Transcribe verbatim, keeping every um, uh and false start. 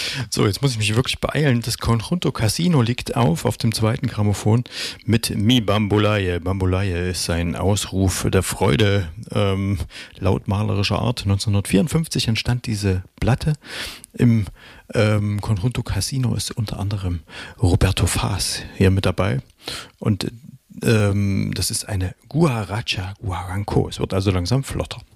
So, jetzt muss ich mich wirklich beeilen. Das Conjunto Casino liegt auf, auf dem zweiten Grammophon mit Mi Bambulaye. Bambulaye ist ein Ausruf der Freude, ähm, lautmalerischer Art. neunzehnhundertvierundfünfzig entstand diese Platte. Im ähm, Conjunto Casino ist unter anderem Roberto Faas hier mit dabei. Und ähm, das ist eine Guaracha Guaranco. Es wird also langsam flotter.